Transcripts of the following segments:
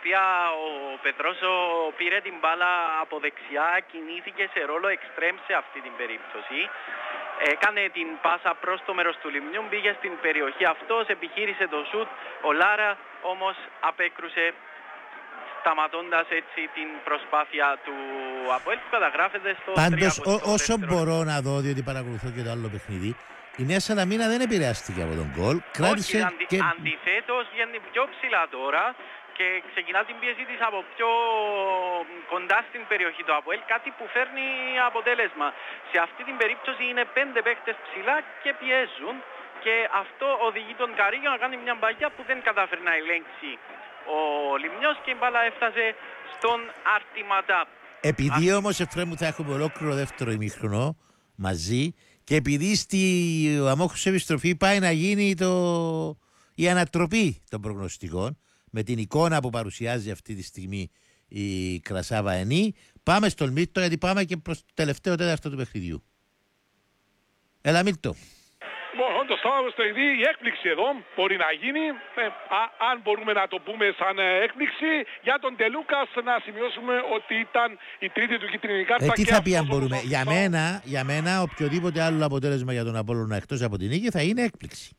οποία ο Πετρόσο πήρε την μπάλα από δεξιά, κινήθηκε σε ρόλο εξτρέμ σε αυτή την περίπτωση. Έκανε την πάσα προς το μέρος του λιμνιού, πήγε στην περιοχή αυτός, επιχείρησε το σουτ, ο Λάρα όμως απέκρουσε, σταματώντας έτσι την προσπάθεια του ΑΠΟΕΛ που καταγράφεται στο 3. Πάντως όσο μπορώ να δω, διότι παρακολουθώ και το άλλο παιχνίδι, η Νέα Σαλαμίνα δεν επηρεάστηκε από τον γκολ. Κράτησε και... Αντιθέτως βγαίνει πιο ψηλά τώρα και ξεκινά την πίεση της από πιο κοντά στην περιοχή του ΑΠΟΕΛ, κάτι που φέρνει αποτέλεσμα. Σε αυτή την περίπτωση είναι 5 παίκτες ψηλά και πιέζουν και αυτό οδηγεί τον Καρίγιο να κάνει μια μπαγιά που δεν κατάφερε να ελέγξει ο Λιμνιός και η μπάλα έφτασε στον Αρτιματά. Επειδή όμως Εφραίμ θα έχουμε ολόκληρο δεύτερο ημίχρονο μαζί και επειδή στη αμόχους επιστροφή πάει να γίνει η ανατροπή των προγνωστικών με την εικόνα που παρουσιάζει αυτή τη στιγμή η Κρασάβα Ενή, πάμε στον Μίλτο γιατί πάμε και προς το τελευταίο τέταρτο του παιχνιδιού. Έλα Μίλτο. Όντως θα στο ειδή η έκπληξη εδώ μπορεί να γίνει, αν μπορούμε να το πούμε σαν έκπληξη, για τον Τελούκας να σημειώσουμε ότι ήταν η τρίτη του κίτρινη κάρτα. Τι θα πει αν μπορούμε, για μένα οποιοδήποτε άλλο αποτέλεσμα για τον Απόλλωνα εκτός από την νίκη θα είναι έκπληξη.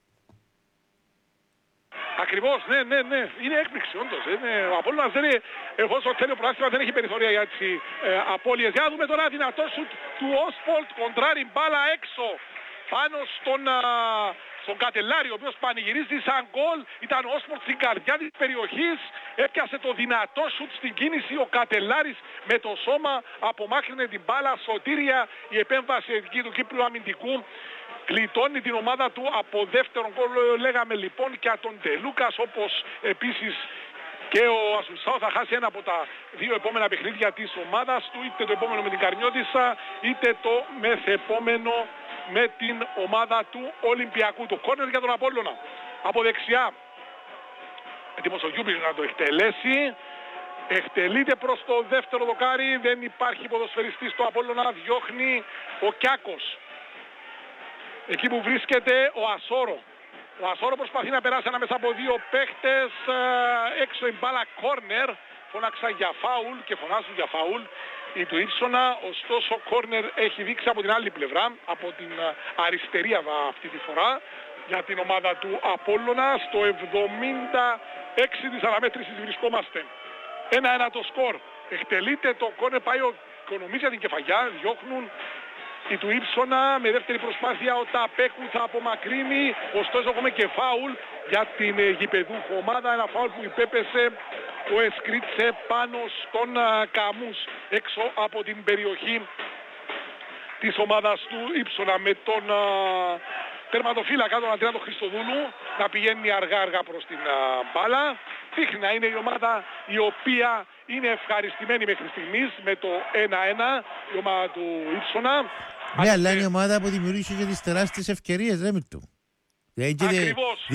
Ακριβώς, ναι, είναι έκπληξη όντως. Ο Απόλλωνας δεν είναι, εφόσον θέλει ο προάστημα δεν έχει περιθωρία για τις απώλειες. Για να δούμε τώρα δυνατό σουτ του Όσπολτ, κοντράρει μπάλα έξω πάνω στον Κατελάρη, ο οποίος πανηγυρίζει σαν γκολ. Ήταν ο Όσπολτ στην καρδιά της περιοχής, έπιασε το δυνατό σουτ στην κίνηση, ο Κατελάρης με το σώμα απομάκρυνε την μπάλα, σωτήρια η επέμβαση εκεί του Κύπριου αμυντικού. Κλειτώνει την ομάδα του από δεύτερον γκολ, λέγαμε λοιπόν, και τον Τελούκας, όπως επίσης και ο Ασουσάου θα χάσει ένα από τα δύο επόμενα παιχνίδια της ομάδας του, είτε το επόμενο με την Καρνιώτισσα, είτε το μεθεπόμενο με την ομάδα του Ολυμπιακού. Το κόρνερ για τον Απόλλωνα από δεξιά, έτοιμος ο Γιούμπης να το εκτελέσει, εκτελείται προς το δεύτερο δοκάρι, δεν υπάρχει ποδοσφαιριστής στο Απόλλωνα, διώχνει ο Κιάκος. Εκεί που βρίσκεται ο Ασόρο. Ο Ασόρο προσπαθεί να περάσει ανάμεσα από δύο παίχτες, έξω η μπάλα κόρνερ, φώναξαν για φάουλ και φωνάζουν για φάουλ η του Ήψονα, ωστόσο κόρνερ έχει δείξει από την άλλη πλευρά, από την αριστερή αυτή τη φορά, για την ομάδα του Απόλλωνα. Στο 76 της αναμέτρησης βρισκόμαστε. 1-1 το σκορ. Εκτελείται το κόρνερ, πάει ο Οικονομής για την κεφαγιά, διώχνουν η του Ήψονα, με δεύτερη προσπάθεια ο Ταπέκου θα απομακρύνει, ωστόσο έχουμε και φάουλ για την γηπεδούχο ομάδα, ένα φάουλ που υπέπεσε ο Εσκρίτσε πάνω στον Καμούς έξω από την περιοχή της ομάδας του Ήψονα, με τον τερματοφύλακα τον Αντρέα τον Χριστοδούλου να πηγαίνει αργά προς την μπάλα. Δείχνει να είναι η ομάδα η οποία είναι ευχαριστημένη μέχρι στιγμής με το 1-1, η ομάδα του Ήψονα. Ναι, αλλά είναι η ομάδα που δημιουργήσε και τις τεράστιες ευκαιρίες, δεν με το. Ακριβώς.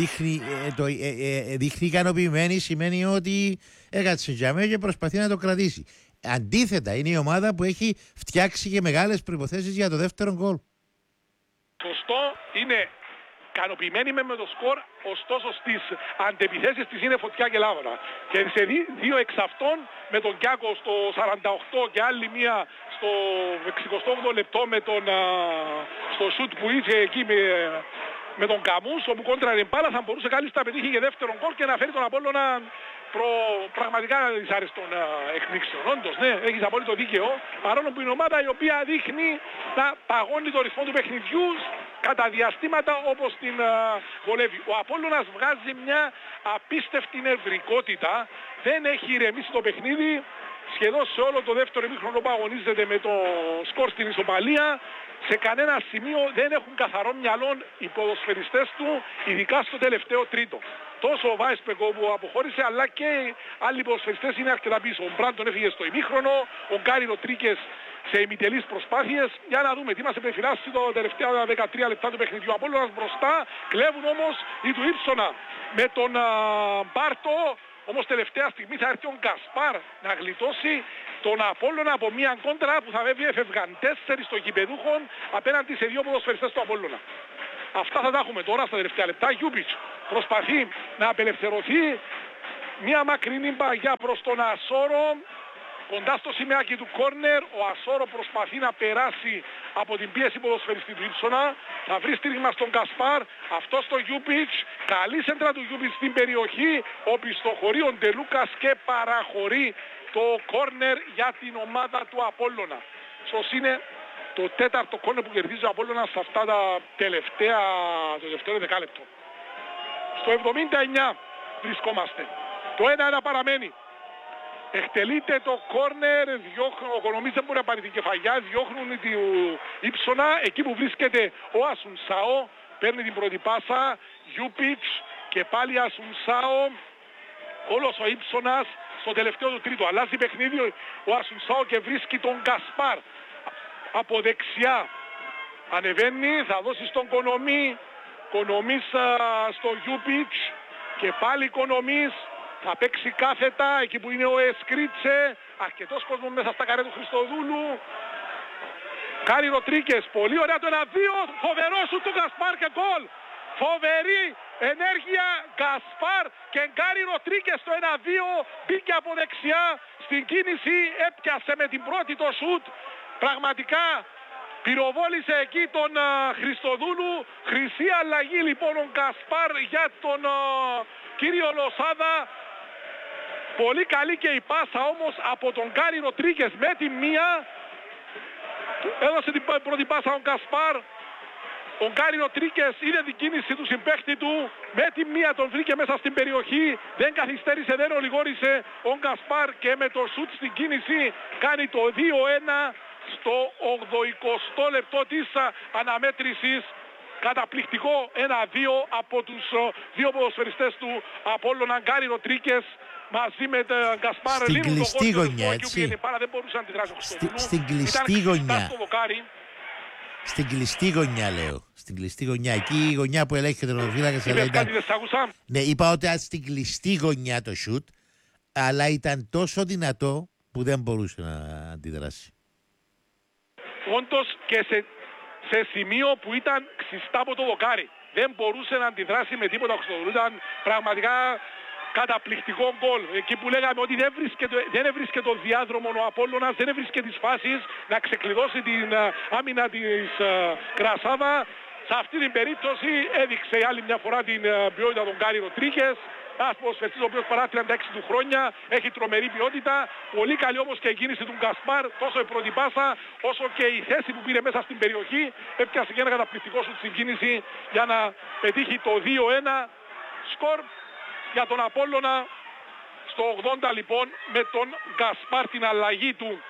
Δείχνει ικανοποιημένη, σημαίνει ότι έκατσε για μένα και προσπαθεί να το κρατήσει. Αντίθετα, είναι η ομάδα που έχει φτιάξει και μεγάλες προϋποθέσεις για το δεύτερο γκολ. Σωστό, είναι ικανοποιημένοι με το σκορ, ωστόσο στις αντεπιθέσεις της είναι φωτιά και λάβαρα. Και σε δύο εξ αυτών, με τον Κιάκο στο 48 και άλλη μία στο 68 λεπτό με στο σουτ που είχε εκεί με τον Καμούς, όπου κόντραρε μπάλα, θα μπορούσε κάλλιστα να πετύχει και δεύτερον γκολ και να φέρει τον Απόλλωνα πραγματικά δυσάρεστον εκνήξεων. Όντως, ναι, έχεις απόλυτο δίκαιο, παρόλο που είναι ομάδα η οποία δείχνει να παγώνει το ρυθμό του παιχνιδιού κατά διαστήματα όπως την βολεύει. Ο Απόλλωνας βγάζει μια απίστευτη νευρικότητα, δεν έχει ηρεμήσει το παιχνίδι, σχεδόν σε όλο το δεύτερο ημίχρονο που αγωνίζεται με το σκορ στην ισοπαλία. Σε κανένα σημείο δεν έχουν καθαρό μυαλό οι ποδοσφαιριστές του, ειδικά στο τελευταίο τρίτο. Τόσο ο Βάισπεκο που αποχώρησε, αλλά και άλλοι ποδοσφαιριστές είναι αρκετά πίσω. Ο Μπράντον έφυγε στο ημίχρονο, ο Γκάρι Ροτρίκες σε ημιτελείς προσπάθειες. Για να δούμε τι μας επιφυλάσσει το τελευταίο 13 λεπτά του παιχνιδιού. Απόλλωνας μπροστά, κλέβουν όμως οι του Ήψονα με τον Μπάρτο. Όμως τελευταία στιγμή θα έρθει ο Γκασπάρ να γλιτώσει τον Απόλλωνα από μια κόντρα που θα έφευγαν 4 στο γηπεδούχον απέναντι σε δύο ποδοσφαιριστές του Απόλλωνα. Αυτά θα τα έχουμε τώρα στα τελευταία λεπτά. Γιούμπιτς προσπαθεί να απελευθερωθεί. Μια μακρινή παγιά προς τον Ασόρο. Κοντά στο σημαίακι του κόρνερ, ο Ασόρο προσπαθεί να περάσει από την πίεση ποδοσφαιριστή του Ήψονα. Θα βρει στήριγμα στον Κασπάρ, αυτό στο Γιούπιτς. Καλή σέντρα του Γιούπιτς στην περιοχή. Οπισθοχωρεί ο Ντελούκας και παραχωρεί το κόρνερ για την ομάδα του Απόλλωνα. Σως είναι το τέταρτο κόρνερ που κερδίζει ο Απόλλωνας σε αυτά τα το τελευταίο δεκάλεπτο. Στο 79 βρισκόμαστε. Το 1-1 παραμένει. Εκτελείται το κόρνερ, ο Κονομής δεν μπορεί να πάρει την κεφαλιά, διώχνουν την Ήψονα, εκεί που βρίσκεται ο Ασουνσάο, παίρνει την πρώτη πάσα, Γιούπιτς και πάλι Ασουνσάο, όλος ο Ήψονας στο τελευταίο του τρίτο. Αλλάζει παιχνίδι ο Ασουνσάο και βρίσκει τον Γκασπάρ από δεξιά. Ανεβαίνει, θα δώσει στον Κονομί, Κονομής στο Γιούπιτς και πάλι Κονομής. Θα παίξει κάθετα εκεί που είναι ο Εσκρίτσε. Αρκετός κόσμος μέσα στα καρέ του Χριστοδούλου. Γκάρι Ροτρίκες. Πολύ ωραία το 1-2. Φοβερό σου του Γκασπάρ και γκολ. Φοβερή ενέργεια Γκασπάρ και Γκάρι Ροτρίκες το 1-2. Μπήκε από δεξιά στην κίνηση. Έπιασε με την πρώτη το σουτ. Πραγματικά πυροβόλησε εκεί τον Χριστοδούλου. Χρυσή αλλαγή λοιπόν ο Γκασπάρ για τον κύριο Λοσάδα. Πολύ καλή και η πάσα όμως από τον Γκάρι Ροτρίκες με τη μία. Έδωσε την πρώτη πάσα ο Γκασπάρ. Ο Γκάρι Ροτρίκες είδε την κίνηση του συμπαίχτη του. Με τη μία τον βρήκε μέσα στην περιοχή. Δεν καθυστέρησε, δεν ολιγόρησε ο Γκασπάρ και με το σουτ στην κίνηση κάνει το 2-1 στο 80 λεπτό της αναμέτρησης. Καταπληκτικό 1-2 από τους δύο ποδοσφαιριστές του Απόλλωνα, Γκάρι Ροτρίκες μαζί με τον Γκασπάρ. Στην κλειστή γωνιά, έτσι. Δεν μπορούσε να αντιδράσει ο Χριστοδούλου. Στην κλειστή γωνιά. Στην κλειστή γωνιά λέω. Στην κλειστή γωνιά. Εκεί η γωνιά που ελέγχεται τον οδοφύλακας. Ναι, είπα ότι στην κλειστή γωνιά το σουτ, αλλά ήταν τόσο δυνατό που δεν μπορούσε να αντιδράσει. Όντως και σε σημείο που ήταν ξιστά από το δοκάρι. Δεν μπορούσε να αντιδράσει με τίποτα ο Χριστοδούλου. Ήταν πραγματικά καταπληκτικό γκολ. Εκεί που λέγαμε ότι δεν έβρισκε το διάδρομο ο Απόλλωνας, δεν έβρισκε τις φάσεις να ξεκλειδώσει την άμυνα της Κρασάδα. Σε αυτή την περίπτωση έδειξε άλλη μια φορά την ποιότητα των Γκάρι Ροτρίκες. Ένας ποδοσφαιριστής ο οποίος παρά 36 του χρόνια έχει τρομερή ποιότητα. Πολύ καλή όμως και η κίνηση του Γκασπάρ, τόσο η πρώτη πάσα όσο και η θέση που πήρε μέσα στην περιοχή. Έπιασε και ένα καταπληκτικό σου στην κίνηση για να πετύχει το 2-1. Σκορ για τον Απόλλωνα στο 80 λοιπόν με τον Γκασπάρ, την αλλαγή του.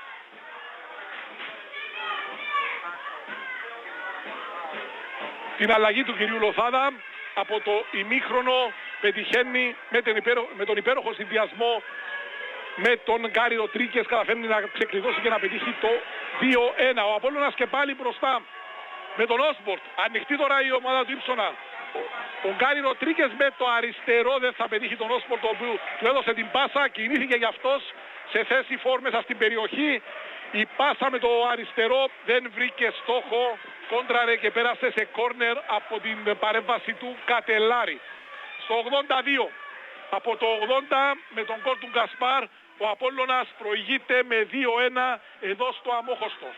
Την αλλαγή του κυρίου Λοθάδα από το ημίχρονο πετυχαίνει με τον υπέροχο συνδυασμό με τον Γκάρι Ροτρίκες, καταφέρνει να ξεκλειδώσει και να πετύχει το 2-1. Ο Απόλλωνας και πάλι μπροστά με τον Όσμπορτ. Ανοιχτή τώρα η ομάδα του Ήψονα. Ο Γκάρι Ροτρίκες με το αριστερό δεν θα πετύχει τον Όσμπορτ, ο οποίος του έδωσε την πάσα, κινήθηκε για αυτός σε θέση φορ μέσα στην περιοχή. Η πάσα με το αριστερό δεν βρήκε στόχο, κόντραρε και πέρασε σε κόρνερ από την παρέμβαση του Κατελάρη. Στο 82, από το 80 με τον γκολ του Γκασπάρ, ο Απόλλωνας προηγείται με 2-1 εδώ στο Αμόχωστο.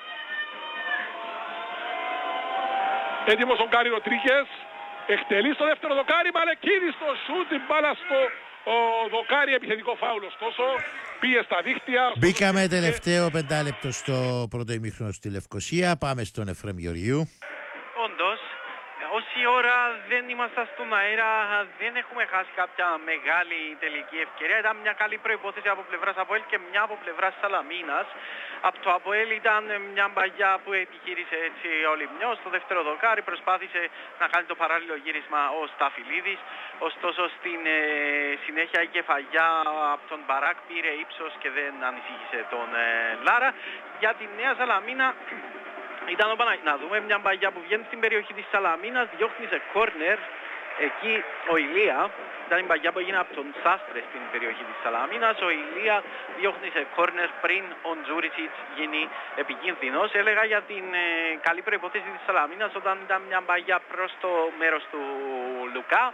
Έτοιμος ο Γκάρι Ροτρίκες, εκτελεί στο δεύτερο δοκάρι, Μαλεκίδη στο σούτ, την μπάλα στο δοκάρι, επιθετικό φάουλ ωστόσο, πήγε στα δίχτυα. Μπήκαμε τελευταίο 5 λεπτό στο πρώτο ημίχρονο στη Λευκοσία, πάμε στον Εφραίμ Γεωργίου. Όντως, όση ώρα δεν ήμασταν στον αέρα, δεν έχουμε χάσει κάποια μεγάλη τελική ευκαιρία. Ήταν μια καλή προϋπόθεση από πλευράς Αποέλ και μια από πλευράς Σαλαμίνας. Από το Αποέλ ήταν μια μπαγιά που επιχείρησε έτσι ο Λιμνιός. Στο δεύτερο δοκάρι προσπάθησε να κάνει το παράλληλο γύρισμα ο Σταφυλίδης. Ωστόσο στην συνέχεια η κεφαγιά από τον Μπαράκ πήρε ύψος και δεν ανησύχησε τον Λάρα. Για τη Νέα Σαλαμίνα ήταν να δούμε μια μπαγιά που βγαίνει στην περιοχή της Σαλαμίνας, διώχνει σε κόρνερ. Εκεί ο Ηλία, ήταν η μπαγιά που έγινε από τον Σάστρε στην περιοχή της Σαλαμίνας. Ο Ηλία διώχνει σε κόρνερ πριν ο Τζούρισιτς γίνει επικίνδυνος. Έλεγα για την καλή προϋπόθεση της Σαλαμίνας όταν ήταν μια μπαγιά προς το μέρος του Λουκά.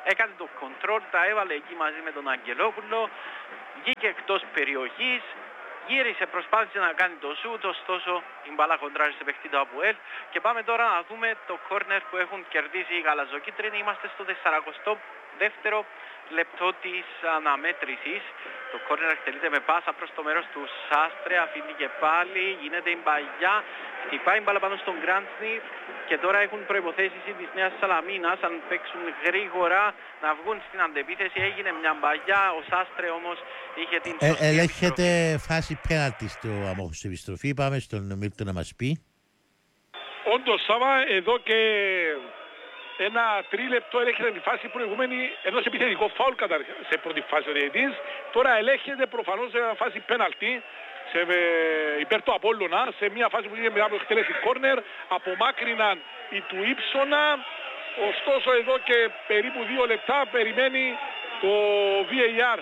έκανε το κοντρόλ, τα έβαλε εκεί μαζί με τον Αγγελόπουλο, βγήκε εκτός περιοχής, γύρισε, προσπάθησε να κάνει το σούτ, ωστόσο η μπάλα κοντράρει σε παίχτη του ΑΠΟΕΛ. Και πάμε τώρα να δούμε το κόρνερ που έχουν κερδίσει οι γαλαζοκίτρινοι. Είμαστε στο 42ο λεπτό της αναμέτρησης. Το κόρνερ εκτελείται με πάσα προς το μέρος του Σάστρε, αφήνει και πάλι, γίνεται η μπαγιά, χτυπάει η μπάλα πάνω στον Γκράντσνη και τώρα έχουν προϋποθέσεις της Νέας Σαλαμίνας, αν παίξουν γρήγορα να βγουν στην αντεπίθεση. Έγινε μια μπαγιά, ο Σάστρε όμως είχε την σωστή ελέγχεται φάση πέναλτη στο αμόχος επιστροφή. Πάμε στον Μίλτο να μας πει. Όντως, Σάβα, εδώ και ένα τρίλεπτο ελέγχεται τη φάση προηγούμενη ενός επιθετικό φάουλ σε πρώτη φάση ο διαιτητής. Τώρα ελέγχεται προφανώς σε μια φάση πέναλτη υπέρ του Απόλλωνα, σε μια φάση που είναι μετά από εκτέλεση κόρνερ, απομάκρυναν οι του Ήψονα. Ωστόσο εδώ και περίπου 2 λεπτά περιμένει το VAR.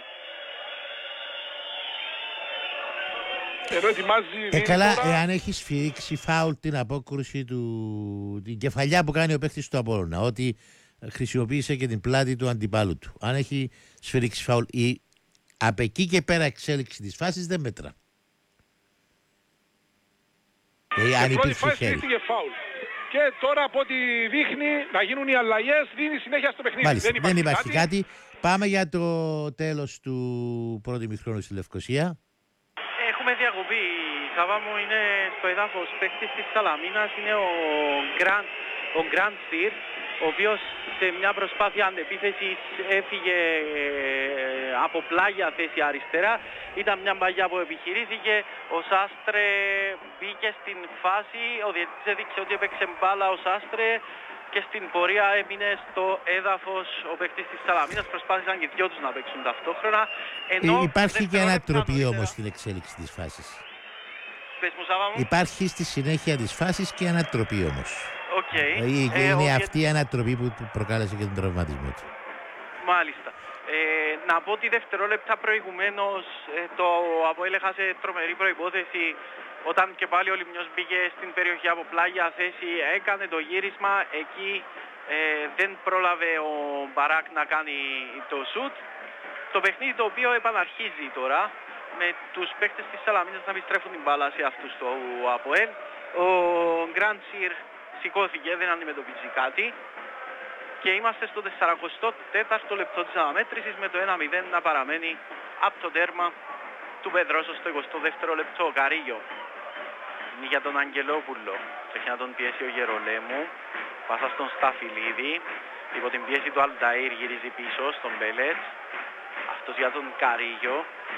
Εδώ ετοιμάζει καλά, τώρα... εάν έχει σφυρίξει φάουλ την απόκρουση την κεφαλιά που κάνει ο παίχτης του Απόλλωνα, ότι χρησιμοποίησε και την πλάτη του αντιπάλου του. Αν έχει σφυρίξει φάουλ ή απ' εκεί και πέρα εξέλιξη της φάσης δεν μέτρα. Αν υπήρχε χέρι. Και τώρα από ό,τι δείχνει να γίνουν οι αλλαγές, δίνει συνέχεια στο παιχνίδι. Μάλιστα, δεν υπάρχει κάτι. Πάμε για το τέλος του πρώτου ημιχρόνου στη Λευκοσία. Έχουμε διακοπή. Σάβα μου, είναι στο έδαφος παίκτης της Σαλαμίνας, είναι ο Γκραντ Σιρ, ο οποίος σε μια προσπάθεια αντεπίθεσης έφυγε από πλάγια θέση αριστερά. Ήταν μια μπαγιά που επιχειρήθηκε, ο Σάστρε μπήκε στην φάση, ο διαιτητής έδειξε ότι έπαιξε μπάλα ο Σάστρε και στην πορεία έμεινε στο έδαφος ο παίκτης της Σαλαμίνας. Προσπάθησαν και οι δυο τους να παίξουν ταυτόχρονα. Υπάρχει και ανατροπή όμως στην εξέλιξη της φάσης. Πες μου, Σάβα μου. Υπάρχει στη συνέχεια της φάσης και ανατροπή όμως. Είναι αυτή η ανατροπή που προκάλεσε και τον τραυματισμό του. Μάλιστα. Να πω ότι δευτερόλεπτα προηγουμένως το ΑΠΟΕΛ έχασε τρομερή προϋπόθεση όταν και πάλι ο Λιμνιός μπήκε στην περιοχή από πλάγια θέση, έκανε το γύρισμα, εκεί δεν πρόλαβε ο Μπαράκ να κάνει το σουτ. Το παιχνίδι το οποίο επαναρχίζει τώρα με τους παίκτες της Σαλαμίνας να επιστρέφουν την μπάλα σε αυτούς του ΑΠΟΕΛ. Ο Γκράντσιρ σηκώθηκε, δεν αντιμετωπίζει κάτι. Και είμαστε στο 44ο λεπτό της αναμέτρησης με το 1-0 να παραμένει από το τέρμα του Πεδρόσο στο 22ο λεπτό. Ο Καρίγιο είναι για τον Αγγελόπουλο. Έχει να τον πιέσει ο Γερολέμου. Πάσα στον Σταφυλίδη. Υπό την πίεση του Αλνταΐρ γυρίζει πίσω στον Μπέλετς. Αυτός για τον Καρίγιο.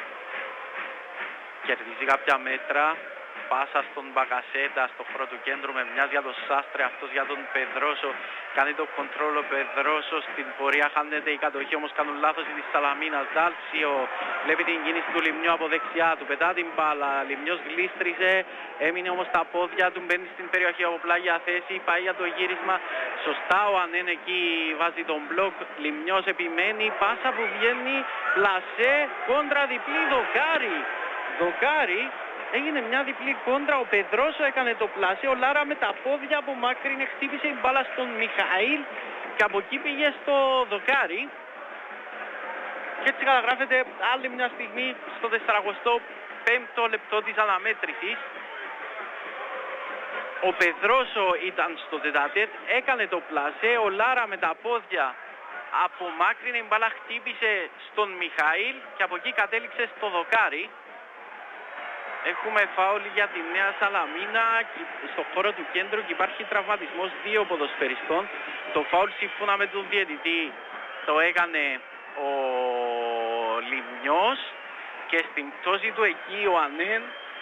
Κερδίζει κάποια μέτρα. Πάσα στον Μπακασέτα στο χώρο του κέντρου με μοιάζει για τον Σάστρε, αυτός για τον Πεδρόσο. Κάνει το κοντρόλ ο Πεδρόσο, στην πορεία χάνεται η κατοχή, όμως κάνουν λάθος η της Σαλαμίνας. Δάλσιο βλέπει την κίνηση του Λιμνιού από δεξιά του, πετά την μπάλα, Λιμνιός γλίστρισε, έμεινε όμως τα πόδια του, μπαίνει στην περιοχή από πλάγια θέση, πάει για το γύρισμα. Σωστά ο Ανέν εκεί βάζει τον μπλοκ, Λιμνιός επιμένει, πάσα που βγαίνει, πλασέ, κόντρα διπλή, δοκάρι. Έγινε μια διπλή κόντρα, ο Πεδρόσο έκανε το πλάσιο, ο Λάρα με τα πόδια από μάκρυνε, χτύπησε η μπάλα στον Μιχαήλ και από εκεί πήγε στο δοκάρι. Και έτσι καταγράφεται άλλη μια στιγμή στο 45ο λεπτό της αναμέτρησης. Ο Πεδρόσο ήταν στο τετατέτ, έκανε το πλάσε, ο Λάρα με τα πόδια απομάκρυνε, η μπάλα χτύπησε στον Μιχαήλ και από εκεί κατέληξε στο δοκάρι. Έχουμε φάουλ για τη Νέα Σαλαμίνα στο χώρο του κέντρου και υπάρχει τραυματισμός 2 ποδοσφαιριστών. Το φάουλ σύμφωνα με τον διαιτητή το έκανε ο Λιμνιός και στην πτώση του εκεί ο Ανέν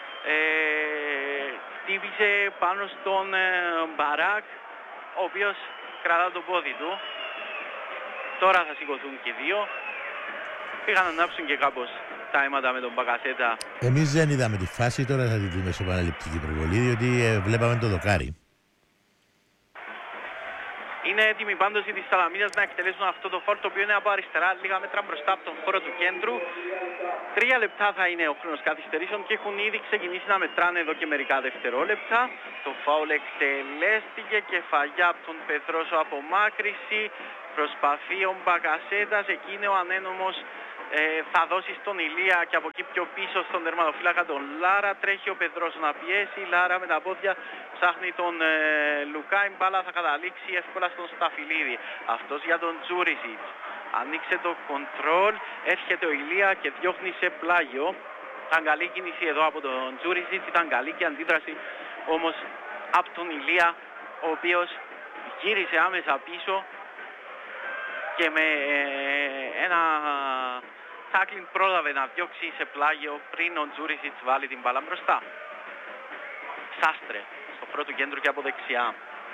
χτύπησε πάνω στον Μπαράκ, ο οποίος κρατά το πόδι του. Τώρα θα σηκωθούν και οι δύο. Πήγαν να ανάψουν και κάπως τα αίματα με τον Μπακασέτα. Εμείς δεν είδαμε τη φάση, τώρα θα τη δούμε σε επαναληπτική προβολή, διότι βλέπαμε το δοκάρι. Είναι έτοιμοι πάντως οι της Σαλαμίνας να εκτελέσουν αυτό το φόρ, το οποίο είναι από αριστερά, λίγα μέτρα μπροστά από τον χώρο του κέντρου. 3 λεπτά θα είναι ο χρόνος καθυστερήσεων και έχουν ήδη ξεκινήσει να μετράνε εδώ και μερικά δευτερόλεπτα. Το φάουλ εκτελέστηκε, κεφαλιά από τον Πετρόσο, απομάκρυση. Προσπαθεί ο Μπακασέτας, εκεί είναι ο ανένομος. Θα δώσει στον Ηλία και από εκεί πιο πίσω στον τερματοφύλακα τον Λάρα. Τρέχει ο Πεδρός να πιέσει. Λάρα με τα πόδια ψάχνει τον Λουκά. Η μπάλα θα καταλήξει εύκολα στον Σταφυλίδη. Αυτός για τον Τζούρισιτς. Ανοίξε το κοντρόλ. Έρχεται ο Ηλία και διώχνει σε πλάγιο. Ήταν καλή κίνηση εδώ από τον Τζούρισιτς. Ήταν καλή και αντίδραση όμως από τον Ηλία, ο οποίος γύρισε άμεσα πίσω και με ένα τάκλιν πρόλαβε να διώξει σε πλάγιο πριν ο Τζούρισιτς βάλει την μπάλα μπροστά. Σάστρε στο πρώτο κέντρο και από δεξιά.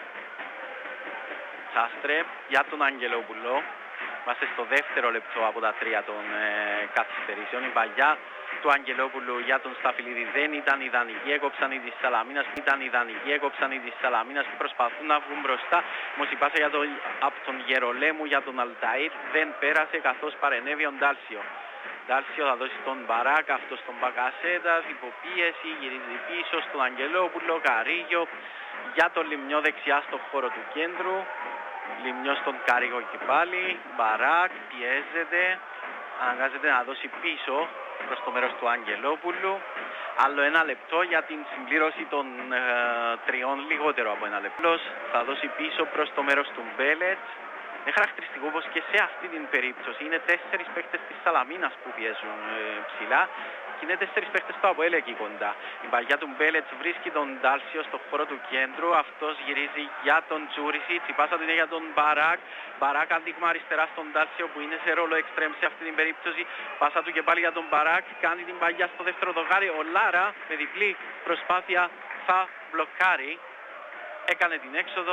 Σάστρε για τον Αγγελόπουλο. Είμαστε στο δεύτερο λεπτό από τα 3 των καθυστερήσεων. Η παγιά του Αγγελόπουλου για τον Σταφυλίδη δεν ήταν ιδανική. Έκοψαν οι της Σαλαμίνας, προσπαθούν να βγουν μπροστά. Όμως η πάσα από τον Γερολέμου για τον Αλταΐρ δεν πέρασε, καθώς παρενέβη ο Ντάλσιο. Ντάλσιο θα δώσει τον Μπαράκ, αυτός τον Μπακασέτας, υποπίεση, γυρίζει πίσω στον Αγγελόπουλο, Καρίγιο για τον Λιμνιό δεξιά στο χώρο του κέντρου. Λιμνιό στον Καρίγο και πάλι. Μπαράκ πιέζεται, αναγκάζεται να δώσει πίσω προς το μέρος του Αγγελόπουλου. Άλλο ένα λεπτό για την συμπλήρωση των 3, λιγότερο από ένα λεπτό. Θα δώσει πίσω προς το μέρος του Μπέλετ. Είναι χαρακτηριστικό πως και σε αυτή την περίπτωση είναι 4 παίχτες της Σαλαμίνας που πιέζουν ψηλά και είναι 4 παίχτες του ΑΠΟΕΛ εκεί κοντά. Η παγιά του Μπέλετς βρίσκει τον Ντάλσιο στο χώρο του κέντρου. Αυτός γυρίζει για τον Τζούρισιτς. Η πάσα του είναι για τον Μπαράκ. Μπαράκ αντίγμα αριστερά στον Ντάλσιο που είναι σε ρόλο εξτρέμ σε αυτή την περίπτωση. Πάσα του και πάλι για τον Μπαράκ. Κάνει την παγιά στο δεύτερο δοκάρι. Ο Λάρα με διπλή προσπάθεια θα μπλοκάρει. Έκανε την έξοδο.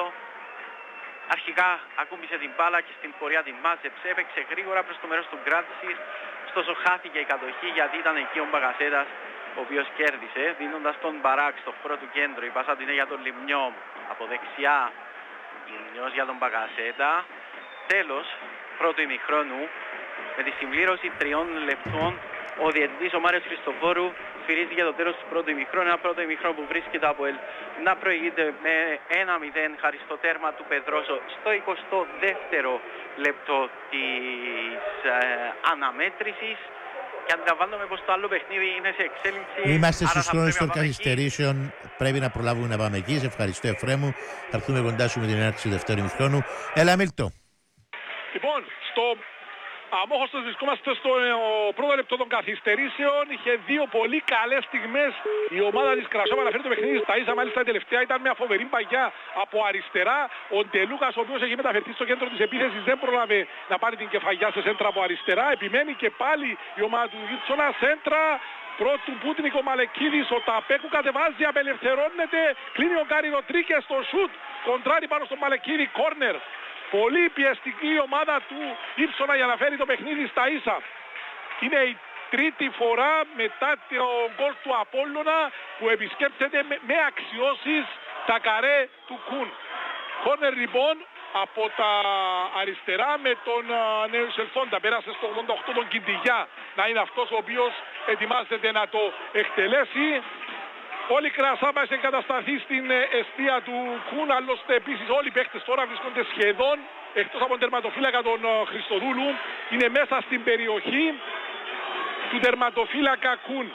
Αρχικά ακούμπησε την μπάλα και στην πορεία την μάζεψε. Έπαιξε γρήγορα προς το μέρος του κράτησης. Ωστόσο χάθηκε η κατοχή γιατί ήταν εκεί ο Μπακασέτας, ο οποίος κέρδισε, δίνοντας τον Μπαράκ στο χώρο του κέντρου. Η πάσα του είναι για τον Λιμνιό. Από δεξιά Λιμνιός για τον Μπακασέτα. Τέλος πρώτου ημιχρόνου, με τη συμπλήρωση 3 λεπτών, ο διαιτητής ο Μάριος Χριστοφόρου σφυρίζει για το τέλος του πρώτου ημιχρόνου. Ένα πρώτο ημιχρόνο που βρίσκεται από να προηγείται με 1-0 χάρη στο τέρμα του Πεδρόσο στο 22ο λεπτό της αναμέτρησης. Και αντιλαμβάνομαι πως το άλλο παιχνίδι είναι σε εξέλιξη. Είμαστε στους χρόνους των καθυστερήσεων. Πρέπει να προλάβουμε να πάμε εκεί. Σε ευχαριστώ, Εφρέμου. Θα έρθουμε κοντά σου με την έναρξη του δεύτερου ημιχρόνου. Έλα, Μίλτο. Λοιπόν, στο Αμόχωστος βρισκόμαστε στο πρώτο λεπτό των καθυστερήσεων. Είχε 2 πολύ καλές στιγμές η ομάδα της Κρασόβα να φέρει το παιχνίδι στα ίσα. Μάλιστα η τελευταία ήταν μια φοβερή παγιά από αριστερά. Ο Ντελούκας, ο οποίος έχει μεταφερθεί στο κέντρο της επίθεσης, δεν πρόλαβε να πάρει την κεφαλιά σε σέντρα από αριστερά. Επιμένει και πάλι η ομάδα του Γίτσονα. Σέντρα πρώτου Πούτνικο Μαλεκίδης. Ο Ταπέκου κατεβάζει, απελευθερώνεται. Κλείνει ο Γκάρι Ροντρίκες στο σουτ. Κοντράρει πάνω στον Μαλεκίδη. Κόρνερ. Πολύ πιεστική η ομάδα του Ήψονα για να φέρει το παιχνίδι στα ίσα. Είναι η τρίτη φορά μετά το γκολ του Απόλλωνα που επισκέπτεται με αξιώσεις τα καρέ του Κουν. Κόρνερ λοιπόν από τα αριστερά με τον νέο εισελθόντα. Πέρασε στο 88 τον Κιντιγιά να είναι αυτός ο οποίος ετοιμάζεται να το εκτελέσει. Όλη η Κρασάβα έχει εγκατασταθεί στην εστία του Κουν, άλλωστε επίσης όλοι οι παίκτες τώρα βρίσκονται σχεδόν, εκτός από τον τερματοφύλακα τον Χριστοδούλου, είναι μέσα στην περιοχή του τερματοφύλακα Κουν.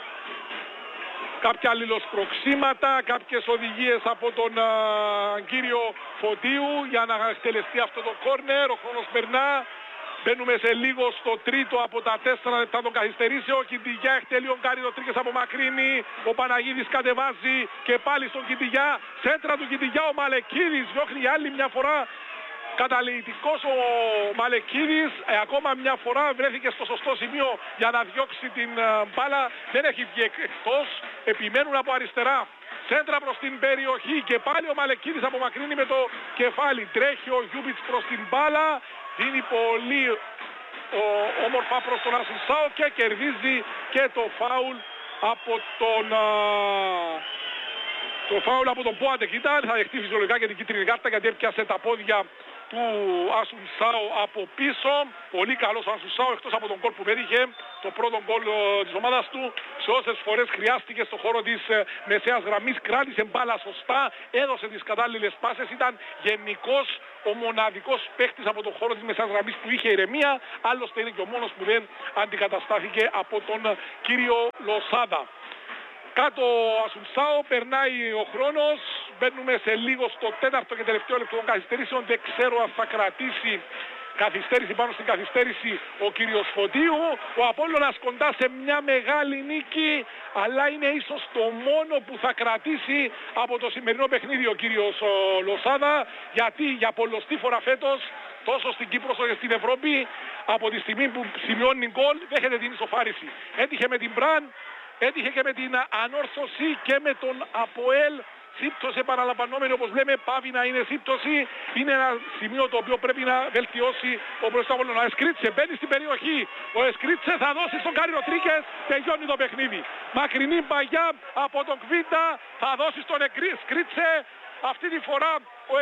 Κάποια αλληλοσπροξήματα, κάποιες οδηγίες από τον κύριο Φωτίου για να εκτελεστεί αυτό το κόρνερ. Ο χρόνος περνά. Μπαίνουμε σε λίγο στο τρίτο από τα 4 λεπτά των καθυστερήσεων. Ο Κιντιγιά εκτελεί ο Γκάρι Ροντρίκες από μακρύνη. Ο Παναγίδης κατεβάζει και πάλι στον Κιντιγιά. Σέντρα του Κιντιγιά ο Μαλεκίδης διώχνει για άλλη μια φορά. Καταληκτικός ο Μαλεκίδης. Ακόμα μια φορά βρέθηκε στο σωστό σημείο για να διώξει την μπάλα. Δεν έχει βγει εκτός. Επιμένουν από αριστερά. Σέντρα προς την περιοχή και πάλι ο Μαλεκίδης απομακρύνει με το κεφάλι. Τρέχει ο Γιούμπιτς προς την μπάλα. Δίνει πολύ όμορφα προς τον Ασουσάο και κερδίζει και το φάουλ από τον Πόατε. Κοίτα, θα δεχτεί φυσιολογικά και την κίτρινη κάρτα γιατί έπιασε τα πόδια του Ασουνσάου από πίσω. Πολύ καλός ο Ασουνσάου, εκτός από τον γκολ που πέτυχε, το πρώτο γκολ της ομάδας του. Σε όσες φορές χρειάστηκε στο χώρο της μεσαίας γραμμής, κράτησε μπάλα σωστά, έδωσε τις κατάλληλες πάσες. Ήταν γενικός ο μοναδικός παίκτης από τον χώρο της μεσαίας γραμμής που είχε ηρεμία. Άλλωστε είναι και ο μόνος που δεν αντικαταστάθηκε από τον κύριο Λοσάδα. Κάτω ο Ασουνσάου, περνάει ο χρόνος, μπαίνουμε σε λίγο στο τέταρτο και τελευταίο λεπτό των καθυστερήσεων. Δεν ξέρω αν θα κρατήσει καθυστέρηση πάνω στην καθυστέρηση ο κύριος Φωτίου. Ο Απόλλωνας κοντά σε μια μεγάλη νίκη, αλλά είναι ίσως το μόνο που θα κρατήσει από το σημερινό παιχνίδι ο κύριος Λοσάδα, γιατί για πολλοστή φορά φέτος, τόσο στην Κύπρο όσο και στην Ευρώπη, από τη στιγμή που σημειώνει γκολ, δέχεται την ισοφάριση. Έτυχε με την Μπραν, έτυχε και με την Ανόρθωση και με τον ΑΠΟΕΛ. Σύμπτωση επαναλαμβανόμενη, όπως λέμε, πάβει να είναι σύμπτωση. Είναι ένα σημείο το οποίο πρέπει να βελτιώσει ο Απόλλωνας. Ο Εσκρίτσε μπαίνει στην περιοχή. Ο Εσκρίτσε θα δώσει στον Κάριο Τρίκες. Τελειώνει το παιχνίδι. Μακρινή παγιά από τον Κβίντα. Θα δώσει στον Εσκρίτσε. Αυτή τη φορά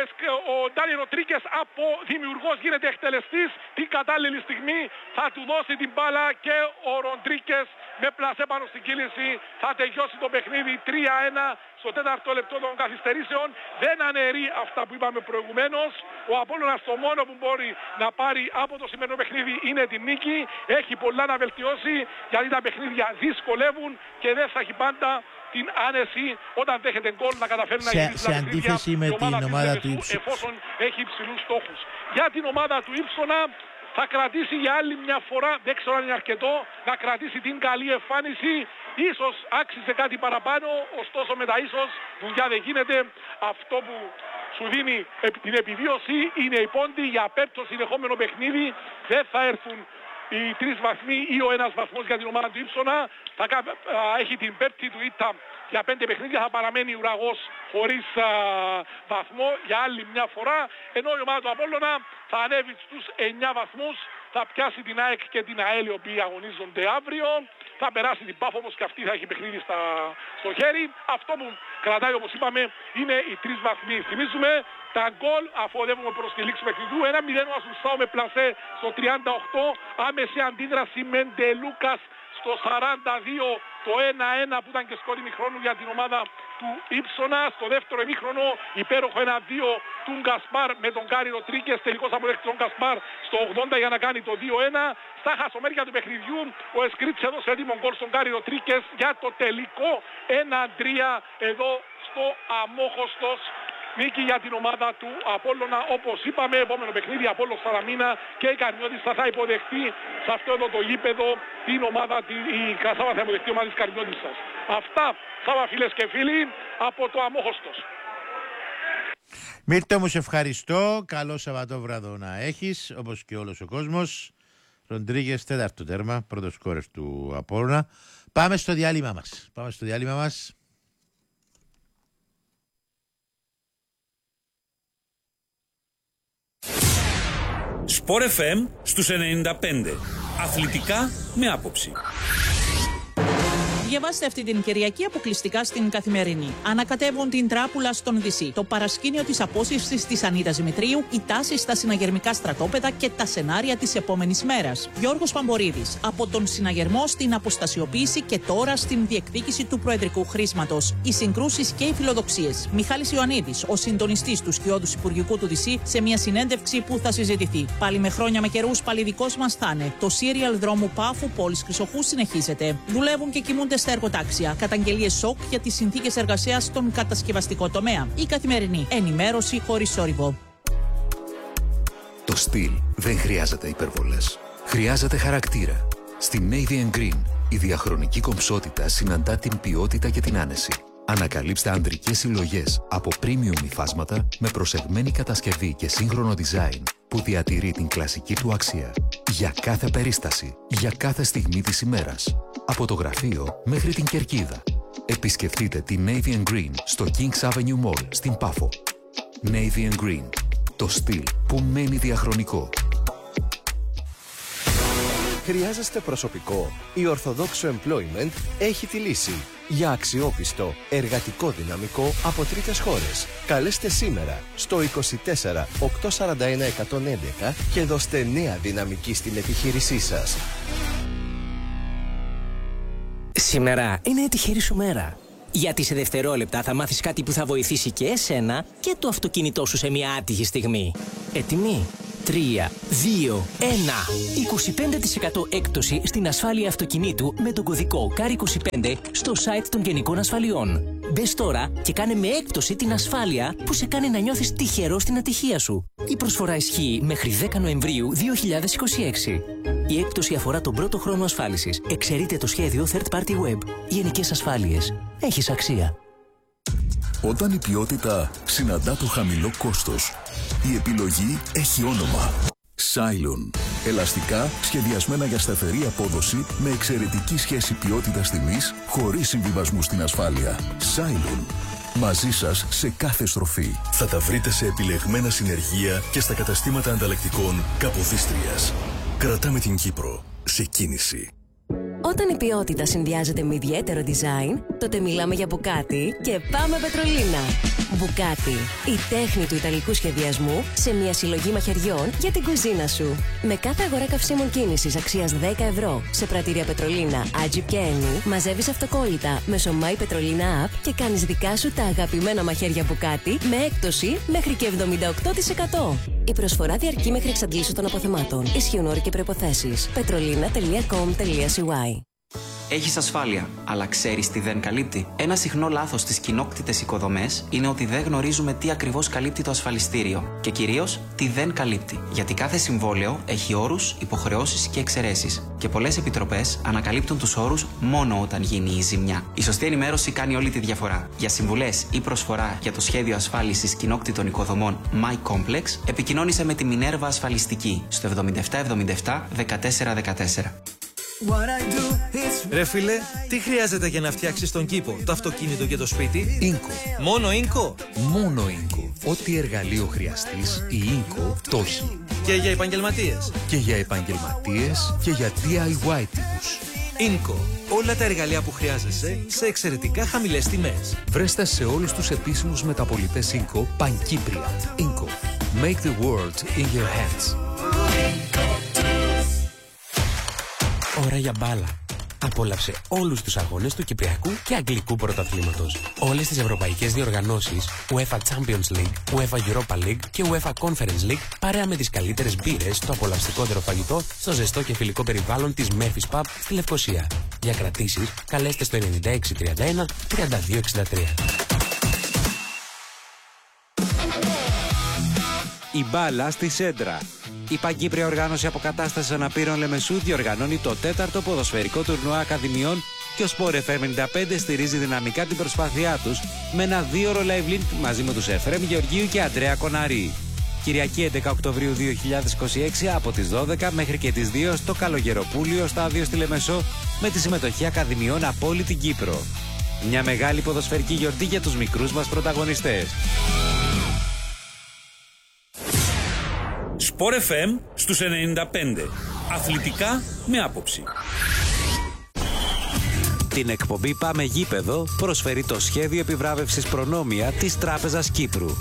ο Ντάνι Ροντρίγκες από δημιουργός γίνεται εκτελεστής. Την κατάλληλη στιγμή θα του δώσει την μπάλα και ο Ροντρίγκες με πλασέ πάνω στην κύληση θα τελειώσει το παιχνίδι 3-1 στο τέταρτο λεπτό των καθυστερήσεων. Δεν αναιρεί αυτά που είπαμε προηγουμένως. Ο Απόλλωνας το μόνο που μπορεί να πάρει από το σημερινό παιχνίδι είναι την νίκη. Έχει πολλά να βελτιώσει, γιατί τα παιχνίδια δυσκολεύουν και δεν θα έχει πάντα την άνεση όταν δέχεται γκολ να καταφέρει να γυρίσει σε αντίθεση με την ομάδα του Ύψονα, εφόσον έχει υψηλούς στόχους. Για την ομάδα του Ύψονα θα κρατήσει για άλλη μια φορά, δεν ξέρω αν είναι αρκετό, να κρατήσει την καλή εμφάνιση. Ίσως άξιζε κάτι παραπάνω, ωστόσο με τα ίσως δουλειά δεν γίνεται. Αυτό που σου δίνει την επιβίωση είναι η πόντη για πέμπτο συνεχόμενο παιχνίδι. Δεν θα έρθουν οι 3 βαθμοί ή ο 1 βαθμός για την ομάδα του Ύψονα. Θα έχει την πέμπτη του ήττα για 5 παιχνίδια, θα παραμένει ουραγός χωρίς βαθμό για άλλη μια φορά, ενώ η ομάδα του Απόλλωνα θα ανέβει στους 9 βαθμούς, θα πιάσει την ΑΕΚ και την ΑΕΛ οι οποίοι αγωνίζονται αύριο, θα περάσει την Πάφο όμως και αυτή θα έχει παιχνίδι στο χέρι. Αυτό που κρατάει, όπως είπαμε, είναι οι 3 βαθμοί. Θυμίζουμε τα γκολ, αφού οδεύουμε προς τη λήξη παιχνιδιού, 1-0 ο Ασουνσάου με πλασέ στο 38, άμεση αντίδραση Μεντελούκας στο 42, το 1-1 που ήταν και σκόρη ημιχρόνου για την ομάδα του Ύψονα. Στο δεύτερο ημίχρονο υπέροχο 1-2 του Γκασπάρ με τον Κάριο Τρίκες, τελικώς αποδέχεται τον Γκασπάρ στο 80 για να κάνει το 2-1. Στα χασομέρια του παιχνιδιού ο Εσκρίτς έδωσε έτοιμο γκολ στον Κάριο Τρίκες για το τελικό 1-3 εδώ στο Αμόχωστος. Νίκη για την ομάδα του Απόλλωνα, όπως είπαμε, επόμενο παιχνίδι Απόλλων Σαλαμίνα και η Καρμιώτισσα θα υποδεχτεί σε αυτό εδώ το γήπεδο την ομάδα, η Κασάβα θα υποδεχτεί η ομάδα της Καρμιώτισσας. Αυτά, Σάβα φίλες και φίλοι, από το Αμόχωστος. Μύρτο μου, σε ευχαριστώ. Καλό Σαββατόβραδο να έχεις, όπως και όλος ο κόσμος. Ροντρίγκες, τέταρτο τέρμα, πρώτος σκόρερ του Απόλλωνα. Πάμε στο διάλειμμα μας. Σπορ FM στους 95. Αθλητικά με άποψη. Διαβάστε αυτή την Κυριακή αποκλειστικά στην Καθημερινή. Ανακατεύουν την τράπουλα στον Δυσί, το παρασκήνιο της απόσυρσης της Ανίτας Δημητρίου, οι τάσεις στα συναγερμικά στρατόπεδα και τα σενάρια της επόμενης μέρας. Γιώργος Παμπορίδης, από τον συναγερμό στην αποστασιοποίηση και τώρα στην διεκδίκηση του προεδρικού χρήσματος. Οι συγκρούσεις και οι φιλοδοξίες. Μιχάλης Ιωαννίδης, ο συντονιστής του σκιώδους Υπουργικού του Δυσί, σε μια συνέντευξη που θα συζητηθεί. Πάλι με χρόνια με καιρούς, πάλι δικός μας θα είναι. Το σύριαλ δρόμου Πάφου πόλης Χρυσοχού συνεχίζεται. Δουλεύουν και κοιμούνται στα εργοτάξια. Καταγγελίες σοκ για τις συνθήκες εργασίας στον κατασκευαστικό τομέα. Η Καθημερινή. Ενημέρωση χωρίς θόρυβο. Το στυλ δεν χρειάζεται υπερβολές. Χρειάζεται χαρακτήρα. Στη Navy & Green η διαχρονική κομψότητα συναντά την ποιότητα και την άνεση. Ανακαλύψτε ανδρικές συλλογές από premium υφάσματα με προσεγμένη κατασκευή και σύγχρονο design που διατηρεί την κλασική του αξία. Για κάθε περίσταση, για κάθε στιγμή της ημέρας. Από το γραφείο μέχρι την κερκίδα. Επισκεφτείτε τη Navy & Green στο Kings Avenue Mall στην Πάφο. Navy & Green. Το στυλ που μένει διαχρονικό. Χρειάζεστε προσωπικό? Η Ορθοδόξο Employment έχει τη λύση. για αξιόπιστο εργατικό δυναμικό από τρίτες χώρες. Καλέστε σήμερα στο 24 841 111 και δώστε νέα δυναμική στην επιχείρησή σας. Σήμερα είναι τη χέρι σου μέρα. Γιατί σε δευτερόλεπτα θα μάθεις κάτι που θα βοηθήσει και εσένα και το αυτοκίνητό σου σε μια άτυχη στιγμή. Έτοιμοι? 3, 2, 1. 25% έκπτωση στην ασφάλεια αυτοκινήτου με τον κωδικό CAR25 στο site των Γενικών Ασφαλιών. Μπες τώρα και κάνε με έκπτωση την ασφάλεια που σε κάνει να νιώθεις τυχερό στην ατυχία σου. Η προσφορά ισχύει μέχρι 10 Νοεμβρίου 2026. Η έκπτωση αφορά τον πρώτο χρόνο ασφάλισης. Εξαιρείται το σχέδιο Third Party Web. Γενικές Ασφάλειες. Έχεις αξία. Όταν η ποιότητα συναντά το χαμηλό κόστος, η επιλογή έχει όνομα. Cylon. Ελαστικά σχεδιασμένα για σταθερή απόδοση με εξαιρετική σχέση ποιότητας-τιμής χωρίς συμβιβασμού στην ασφάλεια. Cylon. Μαζί σας σε κάθε στροφή. Θα τα βρείτε σε επιλεγμένα συνεργεία και στα καταστήματα ανταλλακτικών Καποδίστριας. Κρατάμε την Κύπρο σε κίνηση. Όταν η ποιότητα συνδυάζεται με ιδιαίτερο design, τότε μιλάμε για Μπουκάτι και πάμε Πετρολίνα. Μπουκάτι, η τέχνη του ιταλικού σχεδιασμού σε μια συλλογή μαχαιριών για την κουζίνα σου. Με κάθε αγορά καυσίμων κίνησης αξίας 10 ευρώ σε πρατήρια Πετρολίνα, Agip και Eni, μαζεύεις αυτοκόλλητα μέσω My Petrolina App και κάνεις δικά σου τα αγαπημένα μαχαίρια Μπουκάτι με έκπτωση μέχρι και 78%. Η προσφορά διαρκεί μέχρι εξαντλήσεως των αποθεμάτων. Ισχύουν όροι και προϋποθέσεις. petrolina.com.cy. Έχεις ασφάλεια, αλλά ξέρεις τι δεν καλύπτει? Ένα συχνό λάθος στις κοινόκτητες οικοδομές είναι ότι δεν γνωρίζουμε τι ακριβώς καλύπτει το ασφαλιστήριο και κυρίως τι δεν καλύπτει. Γιατί κάθε συμβόλαιο έχει όρους, υποχρεώσεις και εξαιρέσεις. Και πολλές επιτροπές ανακαλύπτουν τους όρους μόνο όταν γίνει η ζημιά. Η σωστή ενημέρωση κάνει όλη τη διαφορά. Για συμβουλές ή προσφορά για το σχέδιο ασφάλισης κοινόκτητων οικοδομών My Complex, επικοινώνησε με τη Μινέρβα Ασφαλιστική στο 7777 1414. Ρε φίλε, τι χρειάζεται για να φτιάξεις τον κήπο, το αυτοκίνητο και το σπίτι? Ίνκο. Μόνο Ίνκο? Μόνο Ίνκο. Ό,τι εργαλείο χρειαστείς, η Ίνκο το έχει. Και για επαγγελματίες? Και για επαγγελματίες και για DIY τύπους. Ίνκο. Όλα τα εργαλεία που χρειάζεσαι σε εξαιρετικά χαμηλές τιμές. Βρέστα σε όλους τους επίσημους μεταπωλητές Ίνκο πανκύπρια. Ίνκο. Make the world in your hands. Ώρα για μπάλα. Απόλαυσε όλους τους αγώνες του Κυπριακού και Αγγλικού Πρωταθλήματος. Όλες τις ευρωπαϊκές διοργανώσεις, UEFA Champions League, UEFA Europa League και UEFA Conference League, παρέα με τις καλύτερες μπύρες, το απολαυστικότερο φαγητό, στο ζεστό και φιλικό περιβάλλον της Memphis Pub στη Λευκοσία. Για κρατήσεις, καλέστε στο 9631 3263. Η μπάλα στη Σέντρα. Η Παγκύπρια Οργάνωση Αποκατάστασης Αναπήρων Λεμεσού διοργανώνει το 4ο ποδοσφαιρικό τουρνουά Ακαδημιών και ο Sport FM 95 στηρίζει δυναμικά την προσπάθειά τους με ένα 2ωρο live link μαζί με τους Εφρέμ Γεωργίου και Αντρέα Κοναρή. Κυριακή 11 Οκτωβρίου 2026 από τις 12 μέχρι και τις 2 στο Καλογεροπούλιο στάδιο στη Λεμεσό με τη συμμετοχή Ακαδημιών από όλη την Κύπρο. Μια μεγάλη ποδοσφαιρική γιορτή για τους μικρούς μας πρωταγωνιστές. Sport FM στους 95. Αθλητικά με άποψη. Την εκπομπή Πάμε Γήπεδο προσφέρει το σχέδιο επιβράβευσης Προνόμια της Τράπεζας Κύπρου.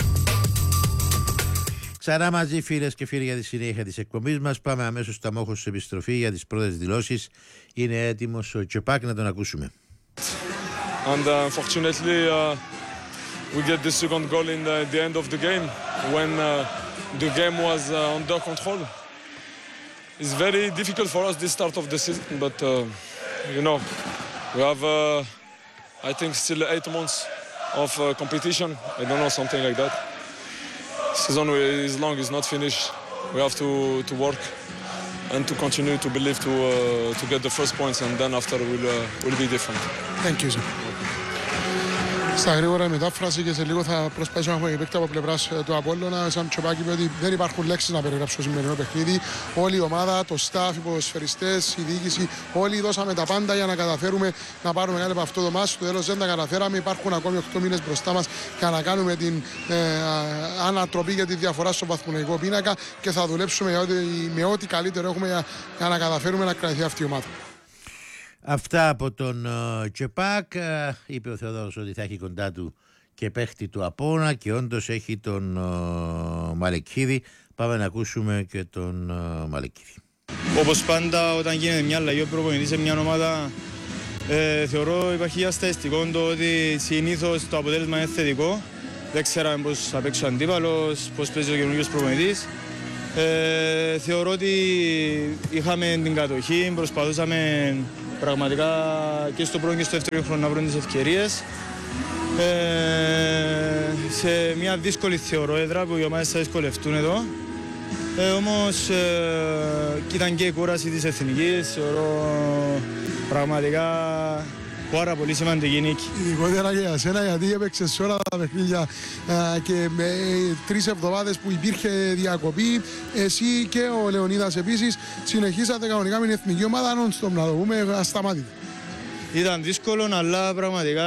Ξανά μαζί φίλες και φίλοι για τη συνέχεια της εκπομπής μας. Πάμε αμέσως στο αμόχως επιστροφή για τις πρώτες δηλώσεις. Είναι έτοιμος ο Τσεπάκ, να τον ακούσουμε. And unfortunately we get the second goal in the end of the game when the game was under control. It's very difficult for us this start of the season, but you know, we have I think still 8 months of competition. I don't know, something like that. Season is long, it's not finished. We have to work and to continue to believe to get the first points, and then after will be different. Thank you, sir. Στα γρήγορα η μετάφραση και σε λίγο θα προσπαθήσουμε να έχουμε επέκτα από πλευράς του Απόλλωνα. Σαν Τσοπάκη είπε ότι δεν υπάρχουν λέξεις να περιγράψω το σημερινό παιχνίδι. Όλη η ομάδα, το staff, οι ποδοσφαιριστές, η διοίκηση, όλοι δώσαμε τα πάντα για να καταφέρουμε να πάρουμε κάτι από αυτό το μάτς. Στο τέλος δεν τα καταφέραμε. Υπάρχουν ακόμη 8 μήνες μπροστά μας για να κάνουμε την ανατροπή για τη διαφορά στο βαθμολογικό πίνακα και θα δουλέψουμε με ό,τι καλύτερο έχουμε για να καταφέρουμε να κρατηθεί αυτή η ομάδα. Αυτά από τον Τσεπάκ. Είπε ο Θεοδόρος ότι θα έχει κοντά του και παίχτη του Απόνα και όντως έχει τον Μαλεκίδη. Πάμε να ακούσουμε και τον Μαλεκίδη. Όπως πάντα, όταν γίνεται μια αλλαγή ο προπονητής σε μια ομάδα, θεωρώ υπάρχει αστεστικό το ότι συνήθως το αποτέλεσμα είναι θετικό. Δεν ξέραμε πώς θα παίξει ο αντίπαλος, πώς παίζει ο καινούργιος προπονητής. Θεωρώ ότι είχαμε την κατοχή, προσπαθούσαμε πραγματικά και στο πρώτο και στο δεύτερο χρόνο να βρουν τις ευκαιρίες. Σε μια δύσκολη θεωρώ έδρα που οι ομάδες θα δυσκολευτούν εδώ. Όμως ήταν και η κούραση της εθνικής, θεωρώ πραγματικά πάρα πολύ σημαντική νίκη. Ειδικότερα για σένα, γιατί έπαιξες σε όλα τα παιχνίδια και με 3 εβδομάδες που υπήρχε διακοπή. Εσύ και ο Λεωνίδας επίσης συνεχίσατε κανονικά με την εθνική ομάδα non-stop, να το πούμε ασταμάτητα. Ήταν δύσκολο, αλλά πραγματικά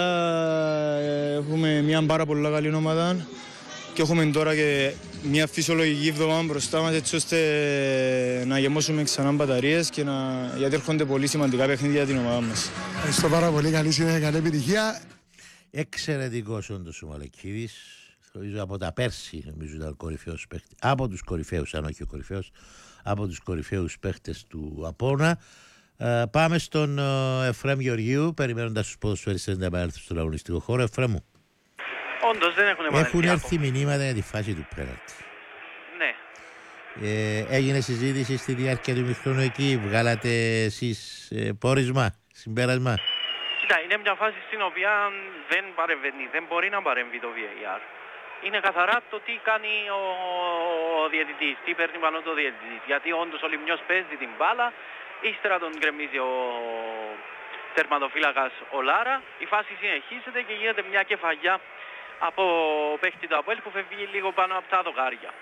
έχουμε μια πάρα πολύ καλή ομάδα και έχουμε τώρα και μια φυσιολογική εβδομάδα μπροστά μας, έτσι ώστε να γεμώσουμε ξανά μπαταρίες και γιατί έρχονται πολύ σημαντικά παιχνίδια για την ομάδα μας. Ευχαριστώ πάρα πολύ, καλή συνέχεια, καλή επιτυχία. Εξαιρετικός όντως ο Μαλεκίδης. Νομίζω από τα πέρσι, νομίζω ήταν κορυφαίος παίχτης. Από τους κορυφαίους, αν όχι ο κορυφαίος, από τους κορυφαίους παίχτες του Απόνα. Πάμε στον Εφραίμ Γεωργίου, περιμένοντας τους ποδοσφαιριστές να επανέλθουν στον αγωνιστικό χώρο. Εφραίμ μου. Όντως δεν έχουν έρθει μηνύματα για τη φάση του πέναλτι. Ναι. Έγινε συζήτηση στη διάρκεια του ημιχρόνου εκεί. Βγάλατε εσείς πόρισμα, συμπέρασμα? Κοίτα, είναι μια φάση στην οποία δεν παρεμβαίνει, δεν μπορεί να παρεμβεί το VAR. Είναι καθαρά το τι κάνει ο διαιτητής, τι παίρνει πάνω το διαιτητής. Γιατί όντως ο Λιμνιός παίζει την μπάλα, ύστερα τον γκρεμίζει ο τερματοφύλακας ο Λάρα. Η φάση συνεχίζεται και γίνεται μια κεφαγιά από παίχτη του ΑΠΟΕΛ που φεύγει λίγο πάνω από τα δοκάρια.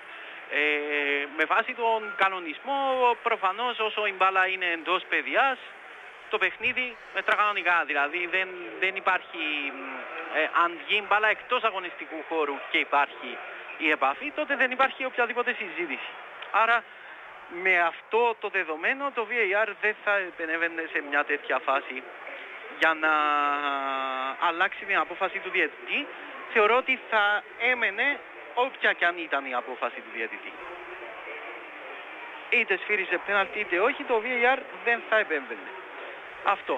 Με βάση τον κανονισμό, προφανώς όσο η μπάλα είναι εντός παιδιάς, το παιχνίδι μετρά κανονικά. Δηλαδή δεν υπάρχει, αν βγει η μπάλα εκτός αγωνιστικού χώρου και υπάρχει η επαφή, τότε δεν υπάρχει οποιαδήποτε συζήτηση. Άρα με αυτό το δεδομένο το VAR δεν θα επενέβαινε σε μια τέτοια φάση για να αλλάξει την απόφαση του διαιτητή. Θεωρώ ότι θα έμενε όποια και αν ήταν η απόφαση του διαιτητή. Είτε σφύριζε πέναλτι είτε όχι, το VAR δεν θα επέμβαινε. Αυτό.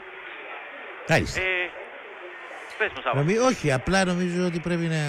Πες μου, Σάββα. Όχι, απλά νομίζω ότι πρέπει να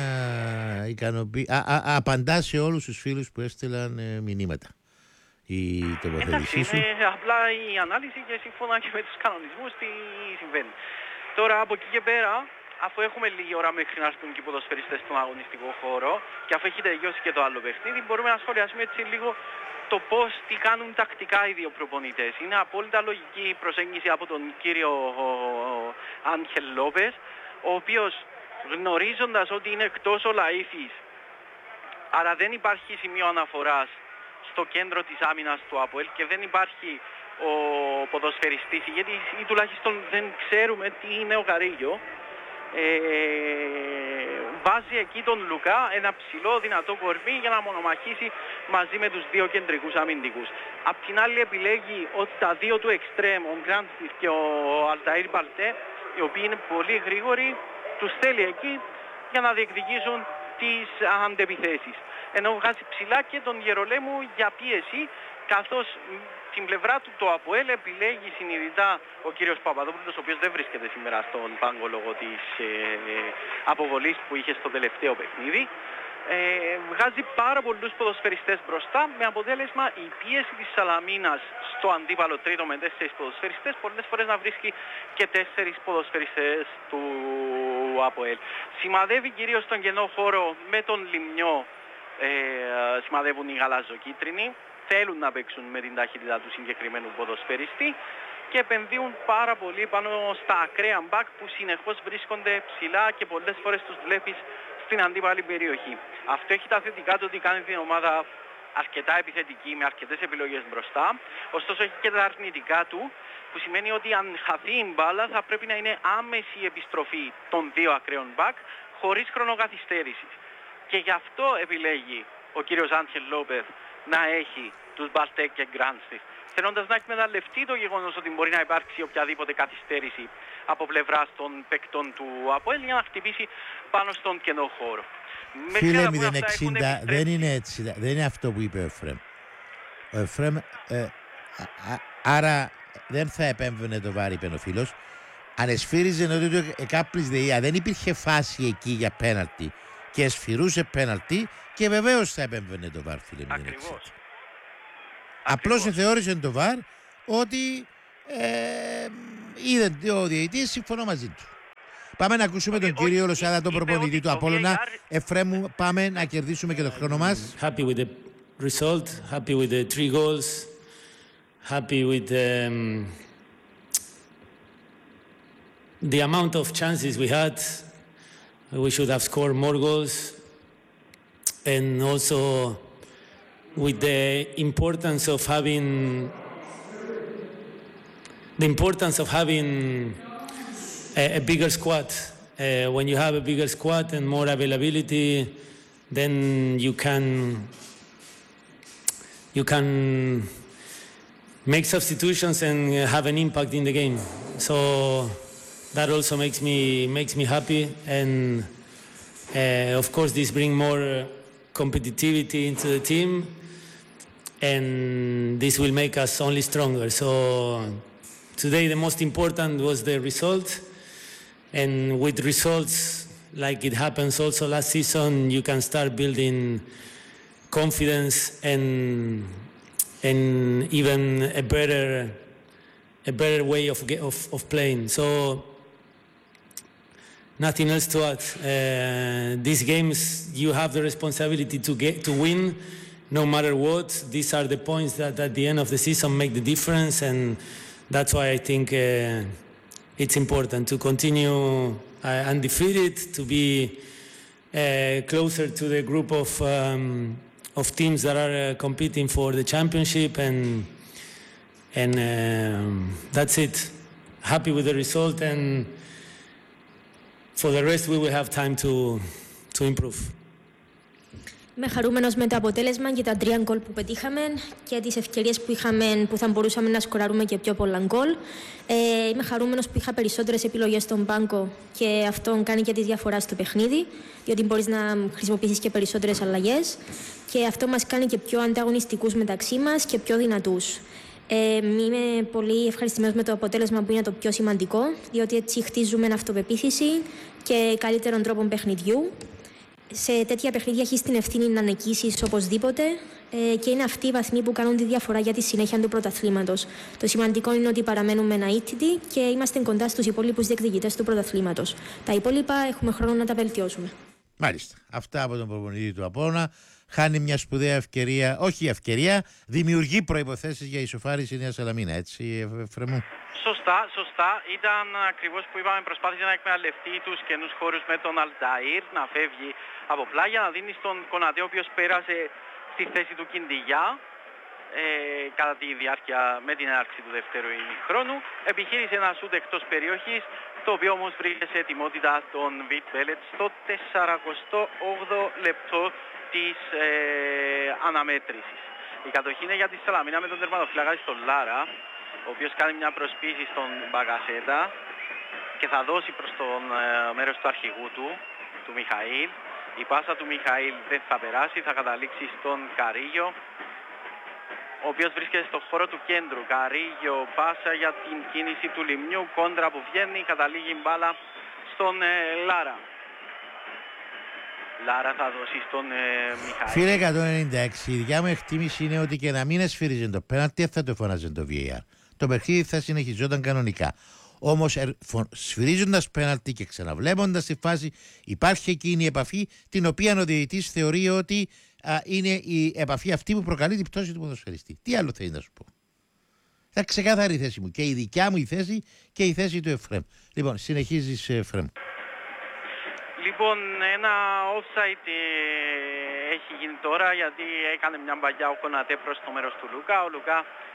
απαντά σε όλους τους φίλους που έστειλαν μηνύματα. Η τοποθέτησή σου. Είναι απλά η ανάλυση και σύμφωνα και με τους κανονισμούς τι συμβαίνει. Τώρα από εκεί και πέρα, αφού έχουμε λίγη ώρα μέχρι να έρθουν και οι ποδοσφαιριστές στον αγωνιστικό χώρο και αφού έχει τελειώσει και το άλλο παιχνίδι, μπορούμε να σχολιάσουμε έτσι λίγο το πώς, τι κάνουν τακτικά οι δύο προπονητές. Είναι απόλυτα λογική η προσέγγιση από τον κύριο Άγχελ Λόπες, ο οποίος γνωρίζοντας ότι είναι εκτός ο Λαΐφης, άρα δεν υπάρχει σημείο αναφοράς στο κέντρο της άμυνας του ΑΠΟΕΛ και δεν υπάρχει ο ποδοσφαιριστής, γιατί ή τουλάχιστον δεν ξέρουμε τι είναι ο Καρίγιο. Βάζει εκεί τον Λουκά, ένα ψηλό δυνατό κορμί για να μονομαχήσει μαζί με τους δύο κεντρικούς αμυντικούς. Απ' την άλλη επιλέγει ότι τα δύο του εξτρέμ, ο Γκράντσις και ο Αλταΐρ Μπαλτέ, οι οποίοι είναι πολύ γρήγοροι, τους θέλει εκεί για να διεκδικήσουν τις αντεπιθέσεις. Ενώ βγάζει ψηλά και τον Γερολέμου για πίεση, καθώς στην πλευρά του το ΑΠΟΕΛ επιλέγει συνειδητά ο κύριος Παπαδόπουλος, ο οποίος δεν βρίσκεται σήμερα στον πάγκο λόγω της αποβολής που είχε στο τελευταίο παιχνίδι. Βγάζει πάρα πολλούς ποδοσφαιριστές μπροστά, με αποτέλεσμα η πίεση της Σαλαμίνας στο αντίπαλο τρίτο με 4 ποδοσφαιριστές πολλές φορές να βρίσκει και 4 ποδοσφαιριστές του ΑΠΟΕΛ. Σημαδεύει κυρίως τον κενό χώρο με τον Λιμνιό, σημαδεύουν οι γαλαζοκίτρινοι. Θέλουν να παίξουν με την ταχύτητα του συγκεκριμένου ποδοσφαιριστή και επενδύουν πάρα πολύ πάνω στα ακραία μπακ που συνεχώς βρίσκονται ψηλά και πολλές φορές τους βλέπεις στην αντίπαλη περιοχή. Αυτό έχει τα θετικά του ότι κάνει την ομάδα αρκετά επιθετική με αρκετές επιλογές μπροστά, ωστόσο έχει και τα αρνητικά του που σημαίνει ότι αν χαθεί η μπάλα θα πρέπει να είναι άμεση η επιστροφή των δύο ακραίων μπακ χωρίς χρονοκαθυστέρηση. Και γι' αυτό επιλέγει ο κύριος Άγχελ Λόπεθ να έχει τους Μπαλτέ και Γκράντσις θελώντας να εκμεταλλευτεί το γεγονός ότι μπορεί να υπάρξει οποιαδήποτε καθυστέρηση από πλευράς των παικτών του ΑΠΟΕΛ για να χτυπήσει πάνω στον κενό χώρο. Φίλε 060, δεν είναι έτσι, δεν είναι αυτό που είπε ο Εφραίμ. Ο Εφραίμ, άρα δεν θα επέμβαινε το βάρη, είπε ο φίλος. Αν εσφύριζε ότι το εκάπλης ΔΕΙΑ, δεν υπήρχε φάση εκεί για πέναλτι και εσφυρούσε πέναλτι και βεβαίως θα επέμβαινε το βάρ, φίλε 060. Απλώς θεώρησε το βάρ ότι είδε ο διαιτητής, συμφωνώ μαζί του. Πάμε να ακούσουμε τον κύριο Λοσάδα, τον προπονητή του Απόλλωνα. Εφραίμου, πάμε να κερδίσουμε και τον χρόνο μας. Happy with the result, happy with the 3 goals, happy with the amount of chances we had. We should have scored more goals, and also with the importance of having a bigger squad. When you have a bigger squad and more availability, then you can make substitutions and have an impact in the game. So that also makes me happy, and of course this brings more competitivity into the team, and this will make us only stronger. So today the most important was the result, and with results like it happens also last season, you can start building confidence and even a better way of playing. So nothing else to add. These games you have the responsibility to win no matter what. These are the points that at the end of the season make the difference, and that's why I think it's important to continue undefeated, to be closer to the group of teams that are competing for the championship, and that's it. Happy with the result, and for the rest we will have time to improve. Είμαι χαρούμενος με το αποτέλεσμα και τα 3 γκολ που πετύχαμε και τις ευκαιρίες που είχαμε που θα μπορούσαμε να σκοράρουμε και πιο πολλά γκολ. Είμαι χαρούμενος που είχα περισσότερες επιλογές στον πάγκο και αυτό κάνει και τη διαφορά στο παιχνίδι, διότι μπορείς να χρησιμοποιήσεις και περισσότερες αλλαγές και αυτό μας κάνει και πιο ανταγωνιστικούς μεταξύ μας και πιο δυνατούς. Είμαι πολύ ευχαριστημένος με το αποτέλεσμα που είναι το πιο σημαντικό, διότι έτσι χτίζουμε αυτοπεποίθηση και καλύτερων τρόπων παιχνιδιού. Σε τέτοια παιχνίδια έχεις την ευθύνη να νικήσεις οπωσδήποτε και είναι αυτοί οι βαθμοί που κάνουν τη διαφορά για τη συνέχεια του πρωταθλήματος. Το σημαντικό είναι ότι παραμένουμε αίτητοι και είμαστε κοντά στους υπόλοιπους διεκδικητές του πρωταθλήματος. Τα υπόλοιπα έχουμε χρόνο να τα βελτιώσουμε. Μάλιστα. Αυτά από τον προπονητή του Απόλλωνα. Χάνει μια σπουδαία ευκαιρία, όχι ευκαιρία, δημιουργεί προϋποθέσεις για ισοφάριση Νέα Σαλαμίνα, έτσι, Εφραίμου. Σωστά. Ήταν ακριβώς που είπαμε, προσπάθησε να εκμεταλλευτεί τους καινούς χώρους με τον Αλταΐρ, να φεύγει από πλάγια, να δίνει στον Κονατέ, ο οποίος πέρασε στη θέση του Κιντιγιά κατά τη διάρκεια με την έναρξη του δεύτερου ημιχρόνου. Επιχείρησε ένα σούτ εκτός περιοχής, το οποίο όμως βρήκε σε ετοιμότητα τον Βιτ Μπέλετ στο 48ο λεπτό της αναμέτρησης. Η κατοχή είναι για τη Σαλαμίνα με τον τερματοφύλακα στον Λάρα, ο οποίος κάνει μια προσπίση στον Μπαγκασέτα και θα δώσει προς τον μέρος του αρχηγού του Μιχαήλ. Η πάσα του Μιχαήλ δεν θα περάσει, θα καταλήξει στον Καρίγιο, ο οποίος βρίσκεται στον χώρο του κέντρου. Καρίγιο, πάσα για την κίνηση του Λιμνιού, κόντρα που βγαίνει, καταλήγει μπάλα στον Λάρα. Λάρα θα δώσει στον Μιχαήλ. Φίλε 196, η δικιά μου εκτίμηση είναι ότι και να μην εσφύριζε το πέναλτι θα το φωνάζε το VAR. Το παιχνίδι θα συνεχιζόταν κανονικά. Όμως σφυρίζοντας πέναλτι και ξαναβλέποντας τη φάση, υπάρχει εκείνη η επαφή την οποία ο διαιτητής θεωρεί ότι είναι η επαφή αυτή που προκαλεί την πτώση του ποδοσφαιριστή. Τι άλλο θέλει να σου πω. Θα ξεκάθαρη η θέση μου, και η δικιά μου η θέση και η θέση του Εφραίμ. Λοιπόν, συνεχίζεις, Εφραίμ. Λοιπόν, ένα offside έχει γίνει τώρα, γιατί έκανε μια μπαγιά ο Κονατέ προς το μέρος του Λουκά. Ο Λουκά